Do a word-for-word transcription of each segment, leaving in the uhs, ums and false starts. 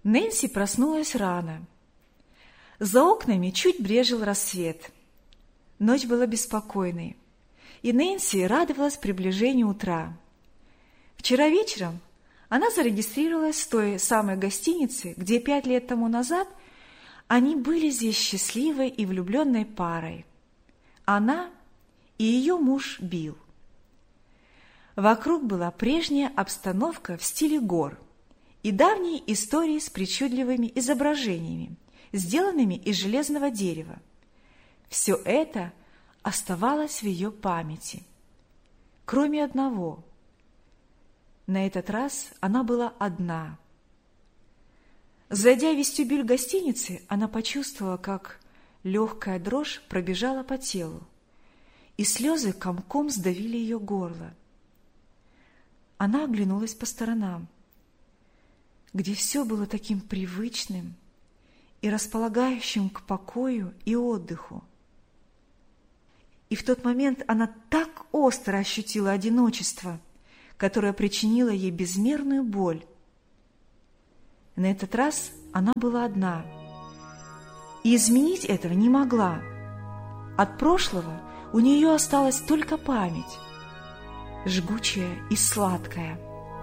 Нэнси проснулась рано. За окнами чуть брезжил рассвет. Ночь была беспокойной, и Нэнси радовалась приближению утра. Вчера вечером она зарегистрировалась в той самой гостинице, где пять лет тому назад они были здесь счастливой и влюбленной парой. Она и ее муж Билл. Вокруг была прежняя обстановка в стиле гор и давние истории с причудливыми изображениями, сделанными из железного дерева. Все это оставалось в ее памяти. Кроме одного. На этот раз она была одна. Зайдя в вестибюль гостиницы, она почувствовала, как легкая дрожь пробежала по телу, и слезы комком сдавили ее горло. Она оглянулась по сторонам, где все было таким привычным и располагающим к покою и отдыху. И в тот момент она так остро ощутила одиночество, которое причинило ей безмерную боль. На этот раз она была одна, и изменить этого не могла. От прошлого у нее осталась только память, жгучая и сладкая.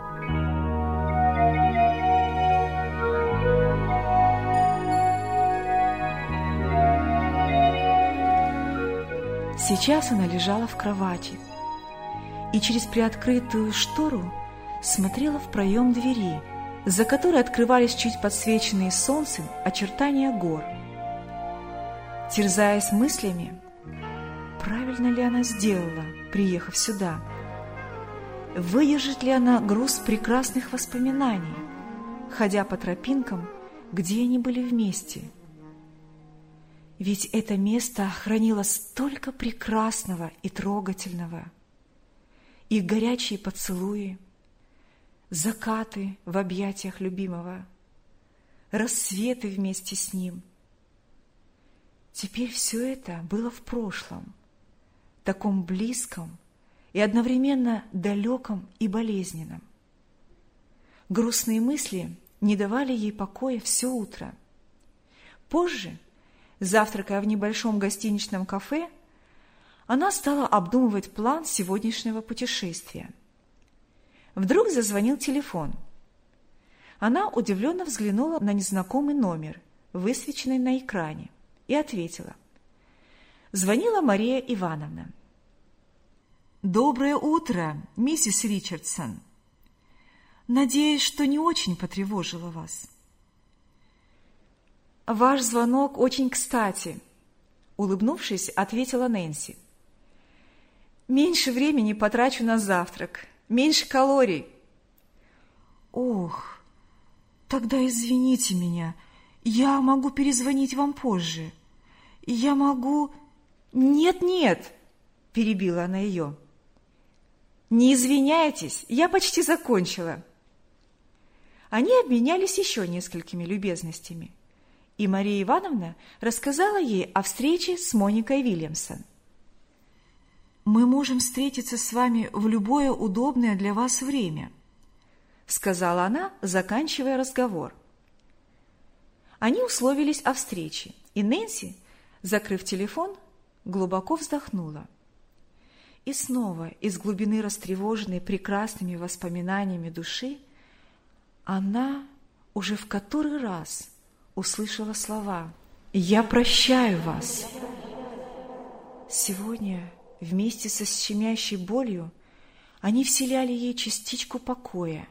Сейчас она лежала в кровати и через приоткрытую штору смотрела в проем двери, за которой открывались чуть подсвеченные солнцем очертания гор. Терзаясь мыслями, правильно ли она сделала, приехав сюда? Выдержит ли она груз прекрасных воспоминаний, ходя по тропинкам, где они были вместе? Ведь это место хранило столько прекрасного и трогательного. Их горячие поцелуи, закаты в объятиях любимого, рассветы вместе с ним. Теперь все это было в прошлом, таком близком и одновременно далеком и болезненном. Грустные мысли не давали ей покоя все утро. Позже, завтракая в небольшом гостиничном кафе, она стала обдумывать план сегодняшнего путешествия. Вдруг зазвонил телефон. Она удивленно взглянула на незнакомый номер, высвеченный на экране, и ответила. Звонила Мария Ивановна. «Доброе утро, миссис Ричардсон. Надеюсь, что не очень потревожила вас». «Ваш звонок очень кстати», — улыбнувшись, ответила Нэнси. «Меньше времени потрачу на завтрак, меньше калорий». «Ох, тогда извините меня, я могу перезвонить вам позже. Я могу...» «Нет-нет», — перебила она ее. «Не извиняйтесь, я почти закончила». Они обменялись еще несколькими любезностями, и Мария Ивановна рассказала ей о встрече с Моникой Вильямсон. «Мы можем встретиться с вами в любое удобное для вас время», — сказала она, заканчивая разговор. Они условились о встрече, и Нэнси, закрыв телефон, глубоко вздохнула. И снова из глубины растревоженной прекрасными воспоминаниями души она уже в который раз услышала слова «Я прощаю вас». Сегодня вместе со щемящей болью они вселяли ей частичку покоя.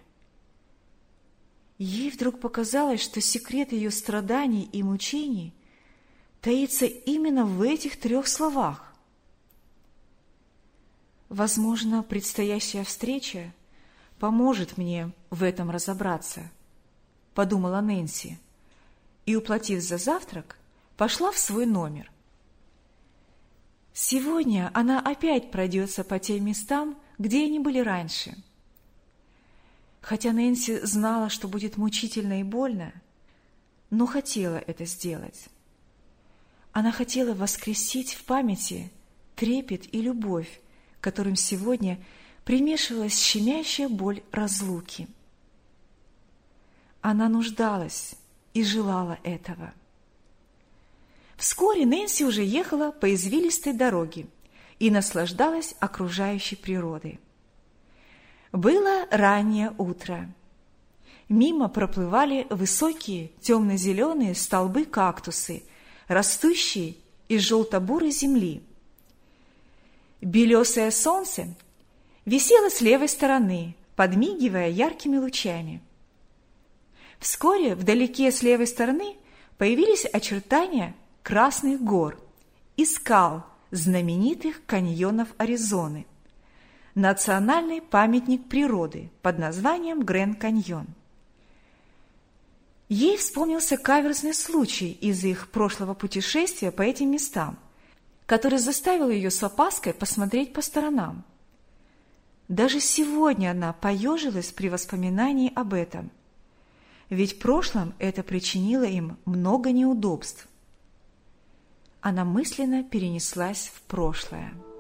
Ей вдруг показалось, что секрет ее страданий и мучений таится именно в этих трех словах. Возможно, предстоящая встреча поможет мне в этом разобраться, подумала Нэнси, и, уплатив за завтрак, пошла в свой номер. Сегодня она опять пройдется по тем местам, где они были раньше. Хотя Нэнси знала, что будет мучительно и больно, но хотела это сделать. Она хотела воскресить в памяти трепет и любовь, которым сегодня примешивалась щемящая боль разлуки. Она нуждалась и желала этого. Вскоре Нэнси уже ехала по извилистой дороге и наслаждалась окружающей природой. Было раннее утро. Мимо проплывали высокие темно-зеленые столбы-кактусы, растущие из желто-бурой земли. Белесое солнце висело с левой стороны, подмигивая яркими лучами. Вскоре вдалеке с левой стороны появились очертания Красных гор и скал знаменитых каньонов Аризоны, национальный памятник природы под названием Гранд-каньон. Ей вспомнился каверзный случай из их прошлого путешествия по этим местам, который заставил ее с опаской посмотреть по сторонам. Даже сегодня она поежилась при воспоминании об этом, ведь в прошлом это причинило им много неудобств. Она мысленно перенеслась в прошлое.